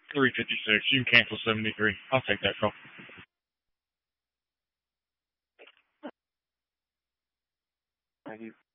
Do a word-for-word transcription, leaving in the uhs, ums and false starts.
three fifty-six. You can cancel seventy-three. I'll take that call. Thank you.